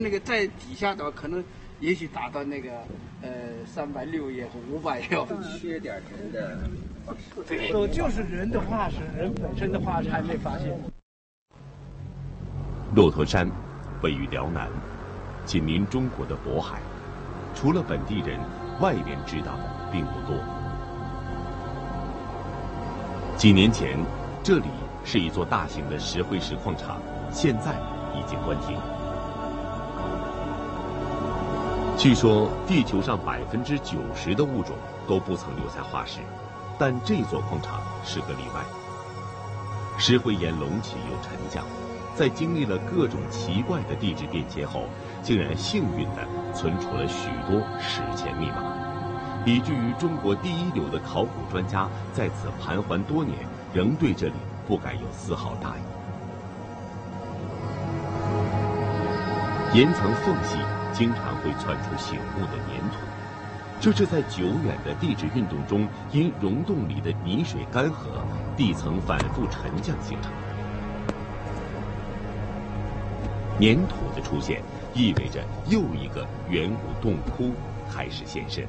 那个在底下的话，可能也许达到那个360页或500页。 缺点人的化石。 对，就是人的化石，人本身的化石还没发现。 骆驼山位于辽南，紧邻中国的渤海，除了本地人，外人知道的并不多。几年前，这里是一座大型的石灰石矿场，现在已经关停。据说地球上90%的物种都不曾留下化石，但这座矿场是个例外。石灰岩隆起又沉降，在经历了各种奇怪的地质变迁后，竟然幸运地存储了许多史前密码，以至于中国第一流的考古专家在此盘桓多年，仍对这里不敢有丝毫大意。岩层缝隙经常会窜出醒目的粘土，这是在久远的地质运动中因溶洞里的泥水干涸、地层反复沉降形成的。粘土的出现意味着又一个远古洞窟开始现身。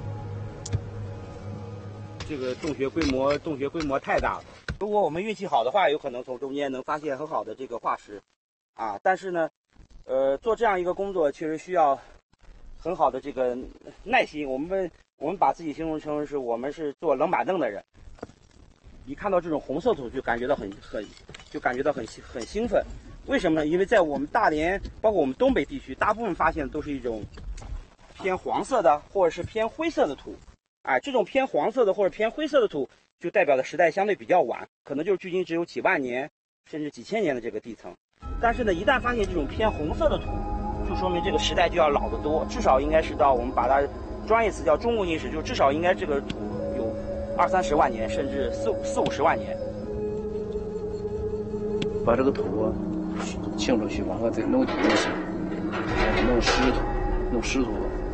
这个洞穴规模太大了，如果我们运气好的话，有可能从中间能发现很好的这个化石，啊，但是呢，做这样一个工作确实需要很好的这个耐心。我们把自己形容成是我们是坐冷板凳的人，一看到这种红色土就感觉到很兴奋。为什么呢？因为在我们大连，包括我们东北地区，大部分发现都是一种偏黄色的或者是偏灰色的土。哎，这种偏黄色的或者偏灰色的土，就代表的时代相对比较晚，可能就是距今只有几万年，甚至几千年的这个地层。但是呢，一旦发现这种偏红色的土，就说明这个时代就要老得多，至少应该是到我们把它专业词叫中国历史，就至少应该这个土有20-30万年，甚至40-50万年。 把这个土啊清出去，往后再弄土就行，弄湿土，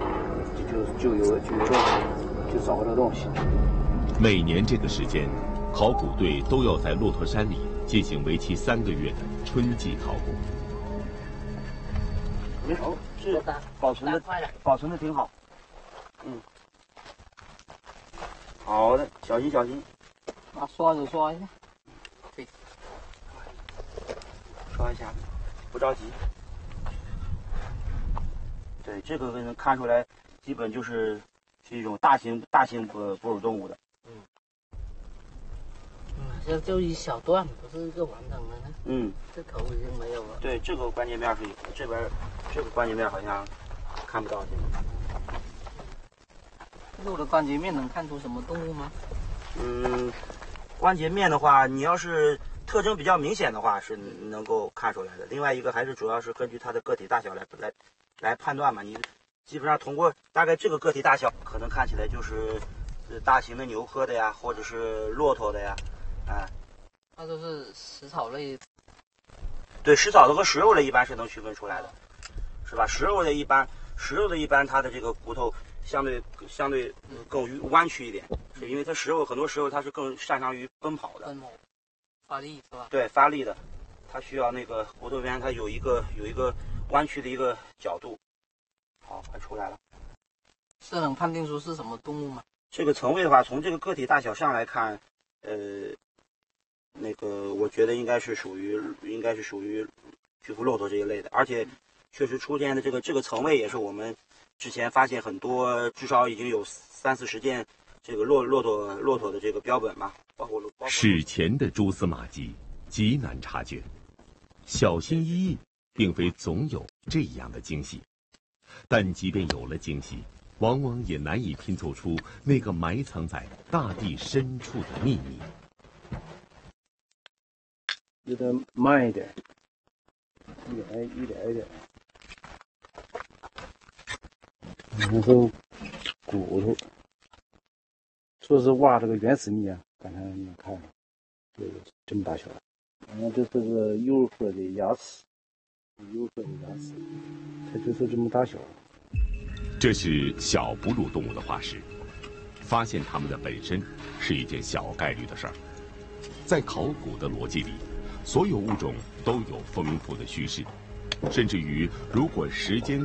就找这东西。 每年这个时间，考古队都要在骆驼山里进行为期3个月的春季考古。 没熟，是保存的挺好。嗯，好的，小心。 拿刷子刷一下。对， 刷一下，不着急。对，这个能看出来，基本是一种大型哺乳动物的。 这就一小段，不是一个完整的呢。 嗯， 这头已经没有了。 对，这个关节面是有，这边这个关节面好像看不到。 肉的关节面能看出什么动物吗？ 关节面的话，你要是特征比较明显的话，是能够看出来的。另外一个还是主要是根据它的个体大小来判断嘛。你基本上通过大概这个个体大小，可能看起来就是大型的牛科的呀，或者是骆驼的呀。 那都是食草类。 对，食草的和食肉的一般是能区分出来的，是吧？食肉的一般它的这个骨头相对更弯曲一点，是因为它很多食肉它是更擅长于奔跑的， 发力是吧？ 对，发力的，它需要那个骨头边它有一个弯曲的一个角度。好，快出来了。 这能判定出是什么动物吗？ 这个层位的话，从这个个体大小上来看，那个我觉得应该是属于巨幅骆驼这一类的，而且确实出现的这个层位也是我们之前发现很多，至少已经有30-40件这个骆驼的这个标本嘛，包括史前的蛛丝马迹极难察觉，小心翼翼并非总有这样的惊喜，但即便有了惊喜，往往也难以拼凑出那个埋藏在大地深处的秘密。 有点慢一点，一点。然后骨头，说是挖这个原始密啊，刚才你们看了，这么大小，这是个幼鹤的牙齿，它就是这么大小。 这是小哺乳动物的化石，发现它们的本身是一件小概率的事儿。在考古的逻辑里，所有物种都有丰富的趋势，甚至于如果时间